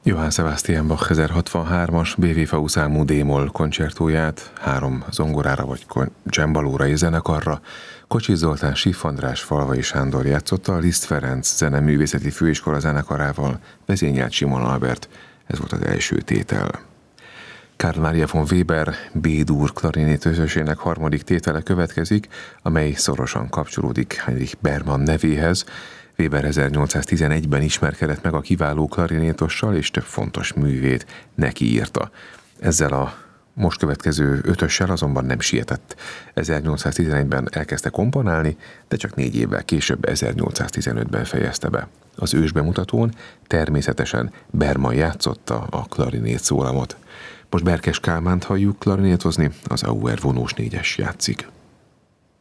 Johann Sebastian Bach 1063-as BWV számú D-moll koncertóját 3 zongorára vagy csembalóra és zenekarra Kocsis Zoltán, Siff András, Falvai Sándor játszotta a Liszt Ferenc Zeneművészeti Főiskola zenekarával, vezényelt Simon Albert. Ez volt az első tétel. Karl Maria von Weber B-dur klarinétösösének harmadik tétele következik, amely szorosan kapcsolódik Heinrich Bergmann nevéhez. Weber 1811-ben ismerkedett meg a kiváló klarinétossal, és több fontos művét neki írta. Ezzel a most következő ötössel azonban nem sietett. 1811-ben elkezdte komponálni, de csak 4 évvel később, 1815-ben fejezte be. Az ősbemutatón természetesen Bergmann játszotta a klarinét szólamot. Most Berkes Kálmánt halljuk klarinétozni, az Auer vonós 4-es játszik.